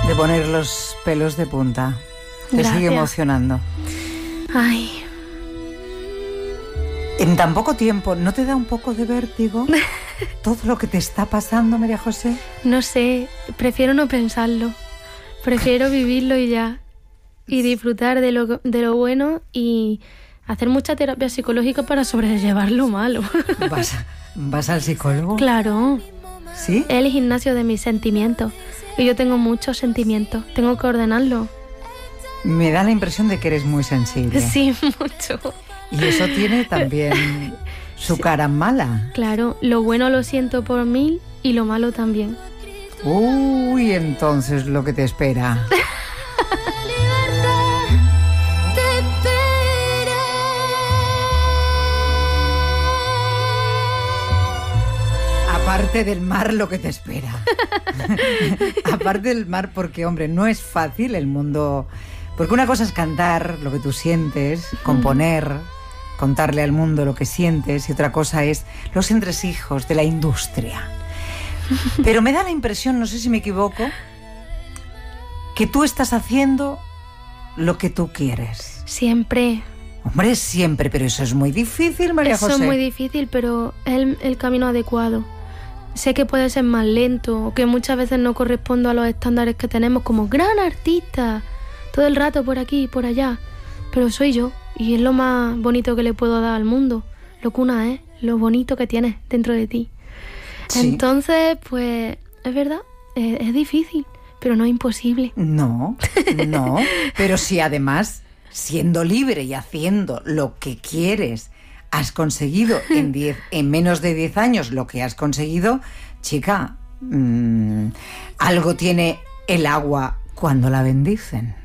de poner los pelos de punta. Te Gracias. sigue emocionando. Ay, En tan poco tiempo, ¿no te da un poco de vértigo todo lo que te está pasando, María José? no sé, prefiero no pensarlo. Prefiero vivirlo y ya. Y disfrutar de lo bueno y hacer mucha terapia psicológica para sobrellevar lo malo. ¿Vas al psicólogo? Claro, ¿Sí? es el gimnasio de mis sentimientos. Y yo tengo muchos sentimientos, tengo que ordenarlo. Me da la impresión de que eres muy sensible. Sí, mucho. Y eso tiene también su cara mala. Claro, lo bueno lo siento por 1000 y lo malo también. Uy, entonces lo que te espera. Aparte del mar, lo que te espera. Aparte del mar, porque, hombre, no es fácil el mundo. Porque una cosa es cantar lo que tú sientes, componer, contarle al mundo lo que sientes, y otra cosa es los entresijos de la industria. Pero me da la impresión, no sé si me equivoco, que tú estás haciendo lo que tú quieres. Siempre. Hombre, siempre, pero eso es muy difícil, María Eso José. es muy difícil, pero es el camino adecuado. Sé que puede ser más lento o que muchas veces no correspondo a los estándares que tenemos como gran artista, todo el rato por aquí y por allá, pero soy yo y es lo más bonito que le puedo dar al mundo, lo que una es, lo bonito que tienes dentro de ti. Sí. Entonces, pues, es verdad, es difícil, pero no es imposible. No, pero si además, siendo libre y haciendo lo que quieres, has conseguido en menos de 10 años lo que has conseguido, chica, algo tiene el agua cuando la bendicen.